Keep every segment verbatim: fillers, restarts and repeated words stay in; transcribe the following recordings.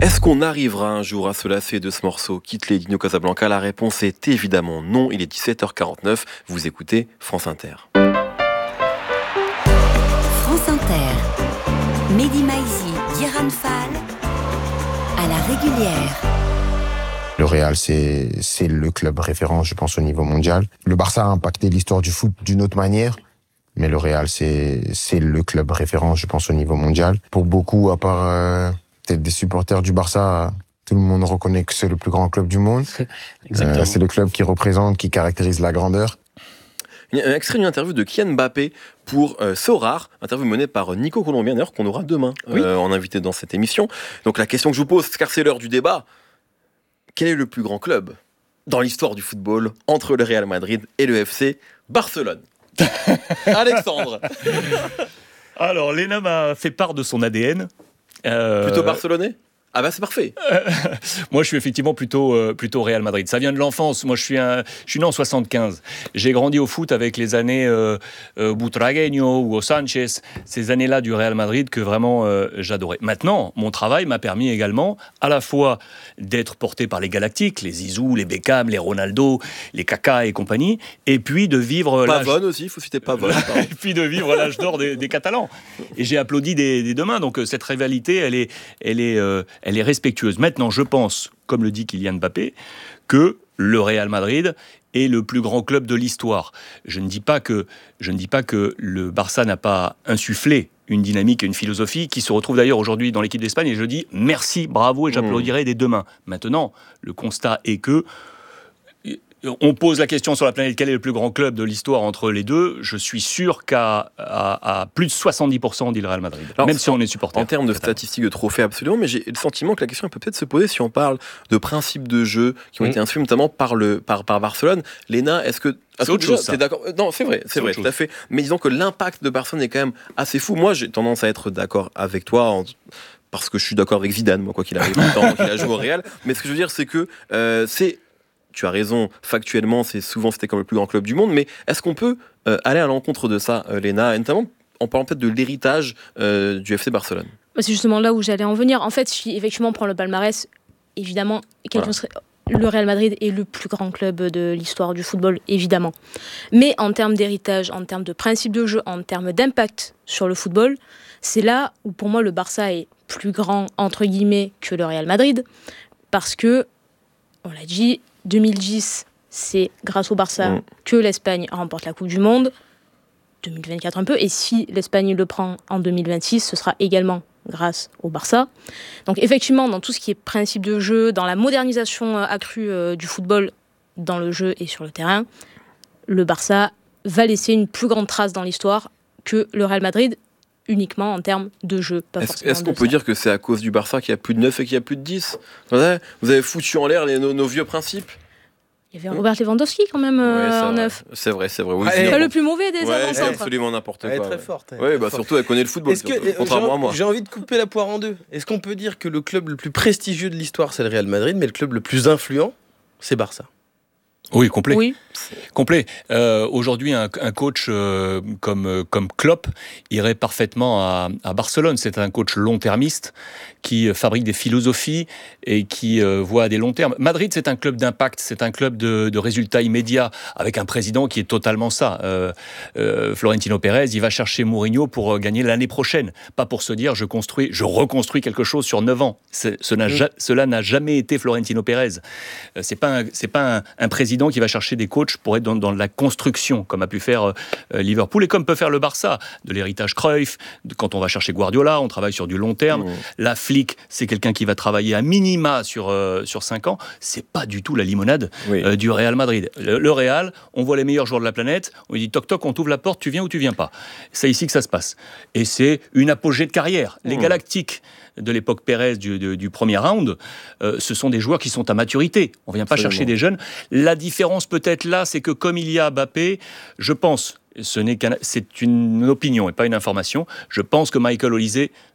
Est-ce qu'on arrivera un jour à se lasser de ce morceau Quitte les Dino Casablanca? La réponse est évidemment non. Il est dix-sept heures quarante-neuf. Vous écoutez France Inter. France Inter. Mehdi Maizi, Diran Fall. À la régulière. Le Real, c'est, c'est le club référent, je pense, au niveau mondial. Le Barça a impacté l'histoire du foot d'une autre manière. Mais le Real, c'est, c'est le club référent, je pense, au niveau mondial. Pour beaucoup, à part... Euh peut-être des supporters du Barça, tout le monde reconnaît que c'est le plus grand club du monde. Exactement. Euh, c'est le club qui représente, qui caractérise la grandeur. Un extrait d'une interview de Kylian Mbappé pour euh, Sorar, interview menée par Nico Colombien, d'ailleurs, qu'on aura demain oui. euh, en invité dans cette émission. Donc la question que je vous pose, car c'est l'heure du débat, quel est le plus grand club dans l'histoire du football entre le Real Madrid et le F C Barcelone? Alexandre. Alors, Léna m'a fait part de son A D N. Euh... Plutôt barcelonais? Ah bah c'est parfait. Euh, moi je suis effectivement plutôt euh, plutôt Real Madrid. Ça vient de l'enfance. Moi je suis un, je suis né en soixante-quinze. J'ai grandi au foot avec les années euh, euh, Butragueño, Hugo Sanchez, ces années-là du Real Madrid que vraiment euh, j'adorais. Maintenant, mon travail m'a permis également à la fois d'être porté par les Galactiques, les Zizou, les Beckham, les Ronaldo, les Kaka et compagnie, et puis de vivre Pavone aussi, il faut citer Pavone. et puis de vivre l'âge d'or des, des Catalans. Et j'ai applaudi des, des deux mains. Donc cette rivalité, elle est, elle est euh, elle est respectueuse. Maintenant, je pense, comme le dit Kylian Mbappé, que le Real Madrid est le plus grand club de l'histoire. Je ne dis pas que, je ne dis pas que le Barça n'a pas insufflé une dynamique et une philosophie qui se retrouve d'ailleurs aujourd'hui dans l'équipe d'Espagne. Et je dis merci, bravo, et j'applaudirai mmh. des deux mains. Maintenant, le constat est que on pose la question sur la planète, quel est le plus grand club de l'histoire entre les deux? Je suis sûr qu'à à, à plus de soixante-dix pour cent, dit le Real Madrid, alors, même si on est supporter. En termes de statistiques de trophées, absolument, mais j'ai le sentiment que la question peut peut-être se poser si on parle de principes de jeu qui ont mmh. été inscrits notamment par, le, par, par Barcelone. Léna, est-ce que... C'est autre chose, t'es d'accord? Non, c'est vrai, c'est, c'est vrai, tout chose. à fait. Mais disons que l'impact de Barcelone est quand même assez fou. Moi, j'ai tendance à être d'accord avec toi en... parce que je suis d'accord avec Zidane, moi, quoi qu'il arrive, tant qu'il a joué au Real. Mais ce que je veux dire, c'est que euh, c'est... Tu as raison, factuellement, c'est souvent c'était comme le plus grand club du monde, mais est-ce qu'on peut euh, aller à l'encontre de ça, euh, Léna, et notamment en parlant peut-être de l'héritage euh, du F C Barcelone? C'est justement là où j'allais en venir. En fait, si effectivement on prend le palmarès, évidemment, voilà. serait... le Real Madrid est le plus grand club de l'histoire du football, évidemment. Mais en termes d'héritage, en termes de principe de jeu, en termes d'impact sur le football, c'est là où pour moi le Barça est plus grand, entre guillemets, que le Real Madrid, parce que, on l'a dit, deux mille dix, c'est grâce au Barça mmh. que l'Espagne remporte la Coupe du Monde. deux mille vingt-quatre un peu. Et si l'Espagne le prend en deux mille vingt-six, ce sera également grâce au Barça. Donc effectivement, dans tout ce qui est principe de jeu, dans la modernisation accrue euh, du football dans le jeu et sur le terrain, le Barça va laisser une plus grande trace dans l'histoire que le Real Madrid, uniquement en termes de jeu. Pas est-ce, est-ce qu'on peut dire que c'est à cause du Barça qu'il y a plus de neuf et qu'il y a plus de dix? Vous avez, vous avez foutu en l'air les, nos, nos vieux principes? Il y avait Robert Lewandowski quand même euh, ouais, en neuf. C'est vrai, c'est vrai. Oui, c'est pas le plus mauvais des ouais, avant-centres. C'est absolument n'importe quoi. Elle est très ouais. forte. Elle oui, très bah forte. surtout elle connaît le football. Est-ce que, contrairement à moi. J'ai envie de couper la poire en deux. Est-ce qu'on peut dire que le club le plus prestigieux de l'histoire c'est le Real Madrid, mais le club le plus influent c'est Barça? Oui, complet. Oui. Complet. Euh, aujourd'hui, un, un coach euh, comme, comme Klopp irait parfaitement à, à Barcelone. C'est un coach long-termiste qui fabrique des philosophies et qui euh, voit à des longs termes. Madrid, c'est un club d'impact, c'est un club de, de résultats immédiats, avec un président qui est totalement ça. Euh, euh, Florentino Pérez, il va chercher Mourinho pour gagner l'année prochaine, pas pour se dire je construis, je reconstruis quelque chose sur neuf ans. C'est, ce n'a, mmh. Cela n'a jamais été Florentino Pérez. Euh, c'est pas, un, c'est pas un, un président qui va chercher des coachs pour être dans, dans la construction, comme a pu faire euh, Liverpool et comme peut faire le Barça, de l'héritage Cruyff. De, quand on va chercher Guardiola, on travaille sur du long terme. Mmh. La Flick, c'est quelqu'un qui va travailler à minima sur euh, sur cinq ans. C'est pas du tout la limonade oui. euh, du Real Madrid. Le, le Real, on voit les meilleurs joueurs de la planète. On lui dit toc toc, on t'ouvre la porte, tu viens ou tu viens pas. C'est ici que ça se passe. Et c'est une apogée de carrière. Les mmh. Galactiques de l'époque Pérez du, du, du premier round, euh, ce sont des joueurs qui sont à maturité. On ne vient pas Absolument. chercher des jeunes. La différence peut-être là, c'est que comme il y a Mbappé, je pense, ce n'est qu'un, c'est une opinion et pas une information, je pense que Michael Olise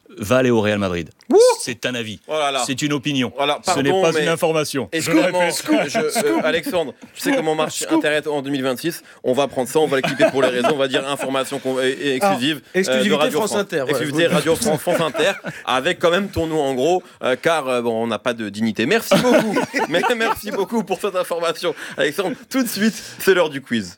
va aller au Real Madrid. Ouh c'est un avis, oh là là. c'est une opinion, voilà, pardon, ce n'est pas mais... une information. Et je comment, je, euh, Alexandre, tu sais comment marche Internet en deux mille vingt-six? On va prendre ça, on va le clipper pour les réseaux, on va dire information exclusive. Ah, exclusivité euh, de Radio France Inter. Exclusivité ouais. Radio France, France Inter, avec quand même ton nom en gros, euh, car euh, bon, on n'a pas de dignité. Merci beaucoup, mais merci beaucoup pour cette information, Alexandre. Tout de suite, c'est l'heure du quiz.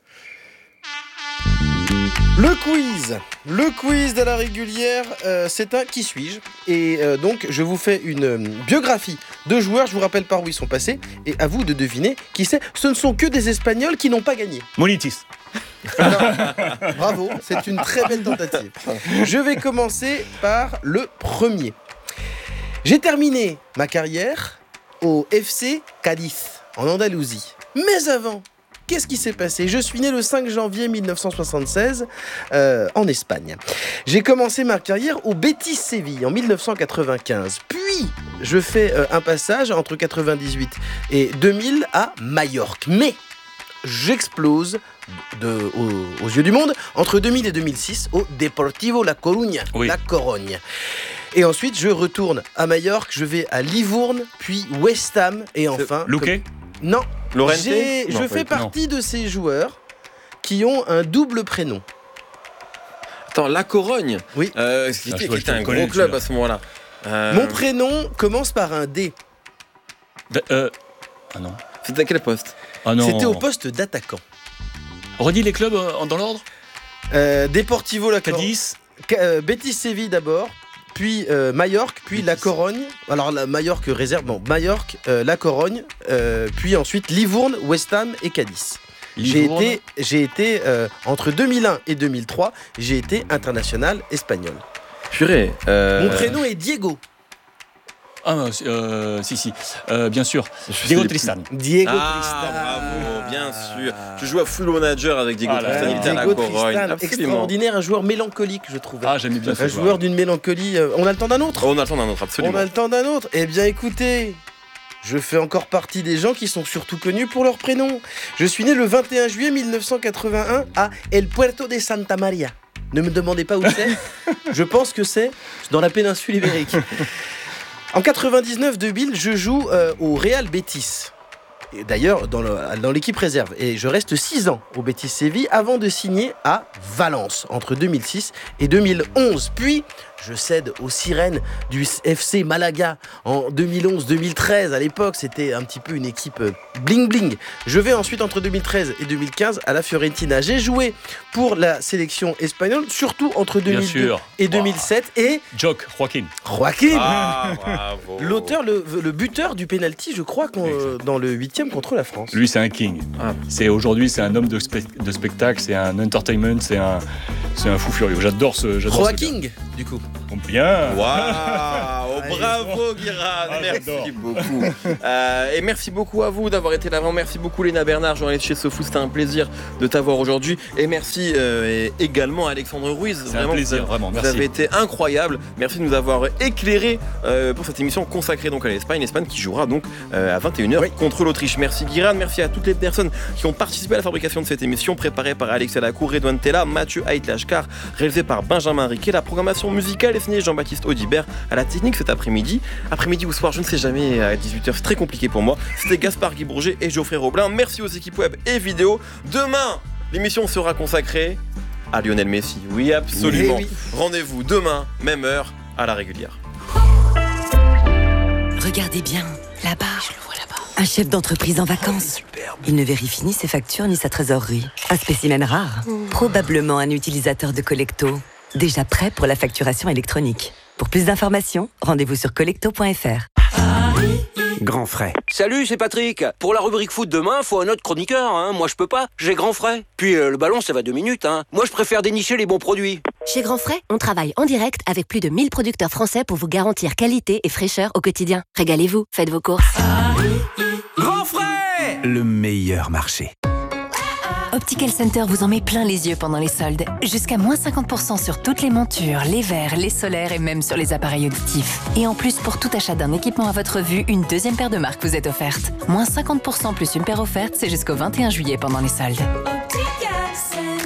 Le quiz, le quiz de la régulière, euh, c'est un qui suis-je. Et euh, donc je vous fais une euh, biographie de joueurs, je vous rappelle par où ils sont passés, et à vous de deviner qui c'est. Ce ne sont que des Espagnols qui n'ont pas gagné. Monitis. Alors, bravo, c'est une très belle tentative. Je vais commencer par le premier. J'ai terminé ma carrière au F C Cadiz, en Andalousie. Mais avant, qu'est-ce qui s'est passé? Je suis né le cinq janvier mille neuf cent soixante-seize euh, en Espagne. J'ai commencé ma carrière au Betis Séville en mille neuf cent quatre-vingt-quinze. Puis, je fais euh, un passage entre quatre-vingt-dix-huit et deux mille à Majorque. Mais, j'explose de, aux, aux yeux du monde entre deux mille et deux mille six au Deportivo La Coruña, oui. La Corogne. Et ensuite, je retourne à Majorque, je vais à Livourne, puis West Ham, et enfin... Luque comme... Non. Lorente J'ai, non, je fais non. partie de ces joueurs qui ont un double prénom. Attends, La Corogne. Oui. Euh, qui ah, était, qui était un connais, gros club à ce moment-là. Euh... Mon prénom commence par un D. De, euh... Ah non. C'était à quel poste? Ah non. C'était au poste d'attaquant. Redis les clubs euh, dans l'ordre. Euh, Deportivo La Corogne. Cadiz. Euh, Betis Séville d'abord. Puis euh, Majorque, puis Betis. La Corogne. Alors la Majorque réserve, non, Majorque, euh, La Corogne, euh, puis ensuite Livourne, West Ham et Cadiz. Livourne. J'ai été, j'ai été euh, entre deux mille un et deux mille trois, j'ai été international espagnol. Purée. Euh... Mon prénom est Diego. Ah, euh, si, si, euh, bien sûr. Je Diego Tristan. Diego ah, Tristan. Bravo, bien sûr. Je joue à Full Manager avec Diego ah, Tristan. Il était à la Corogne. Extraordinaire, un joueur mélancolique, je trouvais. Ah, j'aimais bien ce Un joueur, joueur d'une mélancolie. Euh, on a le temps d'un autre On a le temps d'un autre, absolument. On a le temps d'un autre. Eh bien, écoutez, je fais encore partie des gens qui sont surtout connus pour leur prénom. Je suis né le vingt et un juillet mille neuf cent quatre-vingt-un à El Puerto de Santa Maria. Ne me demandez pas où c'est. Je pense que c'est dans la péninsule ibérique. En quatre-vingt-dix-neuf, deux mille, je joue euh, au Real Betis. Et d'ailleurs, dans, le, dans l'équipe réserve. Et je reste six ans au Betis Séville avant de signer à Valence entre deux mille six et deux mille onze. Puis, je cède aux sirènes du F C Malaga en deux mille onze deux mille treize. À l'époque, c'était un petit peu une équipe bling-bling. Je vais ensuite, entre deux mille treize et deux mille quinze, à la Fiorentina. J'ai joué pour la sélection espagnole, surtout entre deux mille deux et deux mille sept. Wow. Et... Joc, Joaquin. Joaquin ah, bravo. L'auteur, le, le buteur du penalty, je crois, euh, dans le huitième contre la France. Lui, c'est un king. Ah. C'est, aujourd'hui, c'est un homme de, spe- de spectacle, c'est un entertainment, c'est un, c'est un fou furieux. J'adore ce j'adore Joaquin, ce du coup. Bien. Waouh, bravo Guiran, ah, merci j'adore. beaucoup. Euh, et merci beaucoup à vous d'avoir été là. Merci beaucoup Léna Bernard, journaliste chez SoFoot, c'était un plaisir de t'avoir aujourd'hui. Et merci euh, et également Alexandre Ruiz. C'est vraiment, un plaisir, vous, vraiment. Merci. Vous avez été incroyable. Merci de nous avoir éclairé euh, pour cette émission consacrée donc à l'Espagne, l'Espagne qui jouera donc euh, à vingt et une heures oui. contre l'Autriche. Merci Guiran, merci à toutes les personnes qui ont participé à la fabrication de cette émission, préparée par Alexia Lacour, Redouane Tella, Mathieu Haït-Lachkar, réalisée par Benjamin Riquet. La programmation musicale est signée Jean-Baptiste Audibert, à la technique cet après-midi. Après-midi ou soir, je ne sais jamais, à dix-huit heures, c'est très compliqué pour moi. C'était Gaspard Guy Bourget et Geoffrey Roblin. Merci aux équipes web et vidéo. Demain, l'émission sera consacrée à Lionel Messi. Oui, absolument. Oui, oui. Rendez-vous demain, même heure, à la régulière. Regardez bien, là-bas. Je le vois là-bas. Un chef d'entreprise en vacances. Oh, il ne vérifie ni ses factures ni sa trésorerie. Un spécimen rare. Mmh. Probablement un utilisateur de Collecto. Déjà prêt pour la facturation électronique. Pour plus d'informations, rendez-vous sur collecto point f r. Grand frais. Salut, c'est Patrick. Pour la rubrique foot demain, faut un autre chroniqueur. Hein. Moi, je peux pas. J'ai Grand frais. Puis euh, le ballon, ça va deux minutes. Hein. Moi, je préfère dénicher les bons produits. Chez Grand frais, on travaille en direct avec plus de mille producteurs français pour vous garantir qualité et fraîcheur au quotidien. Régalez-vous, faites vos courses. Grand frais, le meilleur marché. Optical Center vous en met plein les yeux pendant les soldes. Jusqu'à moins cinquante pour cent sur toutes les montures, les verres, les solaires et même sur les appareils auditifs. Et en plus, pour tout achat d'un équipement à votre vue, une deuxième paire de marques vous est offerte. Moins cinquante pour cent plus une paire offerte, c'est jusqu'au vingt et un juillet pendant les soldes.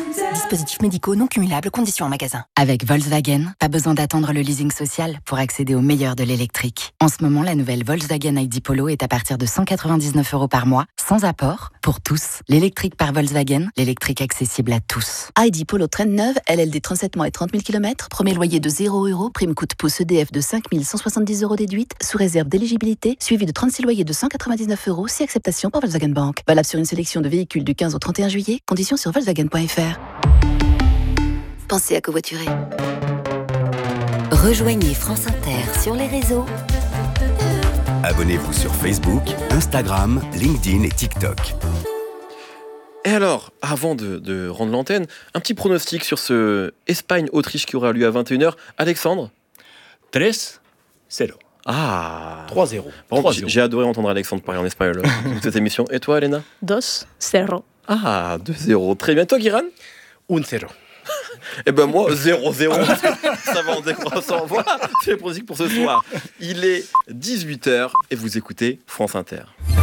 dispositifs médicaux non cumulables, conditions en magasin. Avec Volkswagen, pas besoin d'attendre le leasing social pour accéder au meilleur de l'électrique. En ce moment, la nouvelle Volkswagen I D Polo est à partir de cent quatre-vingt-dix-neuf euros par mois, sans apport, pour tous. L'électrique par Volkswagen, l'électrique accessible à tous. I D Polo Trend neuve, L L D trente-sept mois et trente mille kilomètres, premier loyer de zéro euros, prime coût pouce E D F de cinq mille cent soixante-dix euros déduite, sous réserve d'éligibilité, suivi de trente-six loyers de cent quatre-vingt-dix-neuf euros, si acceptation par Volkswagen Bank. Valable sur une sélection de véhicules du quinze au trente et un juillet, conditions sur volkswagen point f r. Pensez à covoiturer. Rejoignez France Inter sur les réseaux. Abonnez-vous sur Facebook, Instagram, LinkedIn et TikTok. Et alors, avant de, de rendre l'antenne, un petit pronostic sur ce Espagne-Autriche qui aura lieu à vingt et une heures. Alexandre ? trois zéro. Ah trois zéro. Par contre, j'ai adoré entendre Alexandre parler en espagnol toute cette émission. Et toi, Elena ? Dos zéro. Ah, deux zéro. Très bien. Toi, Guiran ? un zéro. Eh ben moi, zéro zéro. Ça va en décroissant. Voilà, c'est le pronostic pour ce soir. Il est dix-huit heures et vous écoutez France Inter.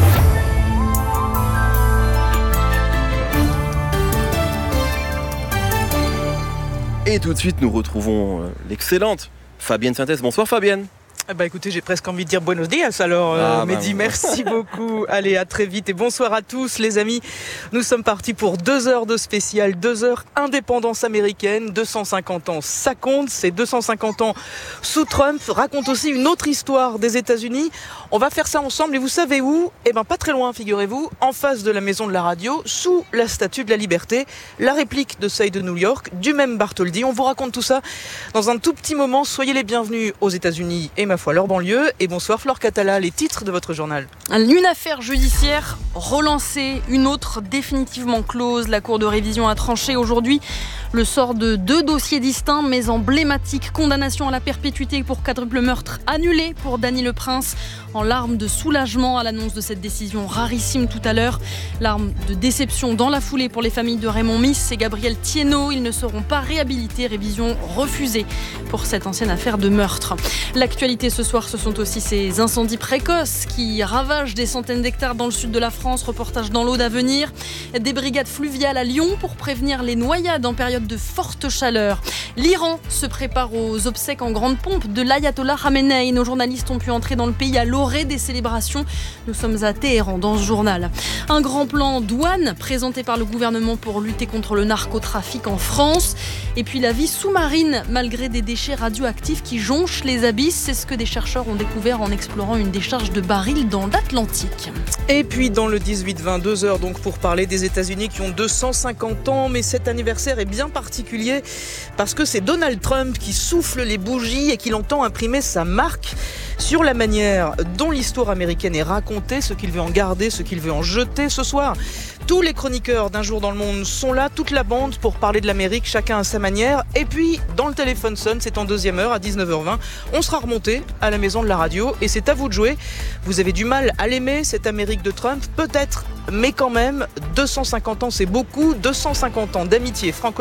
Et tout de suite, nous retrouvons l'excellente Fabienne Synthèse. Bonsoir Fabienne. Eh ben écoutez, j'ai presque envie de dire buenos dias alors, euh, ah, Mehdi, bah, merci beaucoup. Allez, à très vite et bonsoir à tous les amis. Nous sommes partis pour deux heures de spécial, deux heures indépendance américaine, deux cent cinquante ans, ça compte. Ces deux cent cinquante ans sous Trump racontent aussi une autre histoire des États-Unis. On va faire ça ensemble et vous savez où ? Eh ben pas très loin, figurez-vous, en face de la Maison de la Radio, sous la Statue de la Liberté, la réplique de celle de New York, du même Bartholdi. On vous raconte tout ça dans un tout petit moment. Soyez les bienvenus aux États-Unis et ma foi leur banlieue. Et bonsoir Flore Catala, les titres de votre journal. Une affaire judiciaire relancée, une autre définitivement close. La Cour de révision a tranché aujourd'hui le sort de deux dossiers distincts mais emblématiques. Condamnation à la perpétuité pour quadruple meurtre annulée pour Dany Le Prince, en larmes de soulagement à l'annonce de cette décision rarissime tout à l'heure. Larmes de déception dans la foulée pour les familles de Raymond Miss et Gabriel Thiénot. Ils ne seront pas réhabilités, révision refusée pour cette ancienne affaire de meurtre. L'actualité ce soir, ce sont aussi ces incendies précoces qui ravagent des centaines d'hectares dans le sud de la France. Reportage dans l'Aude à venir. Des brigades fluviales à Lyon pour prévenir les noyades en période de forte chaleur. L'Iran se prépare aux obsèques en grande pompe de l'ayatollah Khamenei. Nos journalistes ont pu entrer dans le pays à l'orée des célébrations. Nous sommes à Téhéran dans ce journal. Un grand plan douane présenté par le gouvernement pour lutter contre le narcotrafic en France. Et puis la vie sous-marine malgré des déchets radioactifs qui jonchent les abysses. C'est ce que des chercheurs ont découvert en explorant une décharge de barils dans l'Atlantique. Et puis dans le dix-huit vingt-deux heures donc pour parler des États-Unis qui ont deux cent cinquante ans, mais cet anniversaire est bien particulier parce que c'est Donald Trump qui souffle les bougies et qu'il entend imprimer sa marque sur la manière dont l'histoire américaine est racontée, ce qu'il veut en garder, ce qu'il veut en jeter. Ce soir, tous les chroniqueurs d'Un jour dans le monde sont là, toute la bande pour parler de l'Amérique, chacun à sa manière. Et puis, dans le téléphone sonne, c'est en deuxième heure à dix-neuf heures vingt. On sera remonté à la Maison de la Radio et c'est à vous de jouer. Vous avez du mal à l'aimer, cette Amérique de Trump, peut-être, mais quand même, deux cent cinquante ans, c'est beaucoup. deux cent cinquante ans d'amitié franco